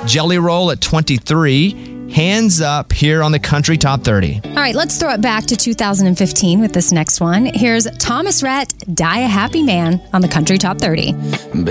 Jelly Roll at 23. Hands Up here on the Country Top 30. All right, let's throw it back to 2015 with this next one. Here's Thomas Rhett, Die a Happy Man on the Country Top 30.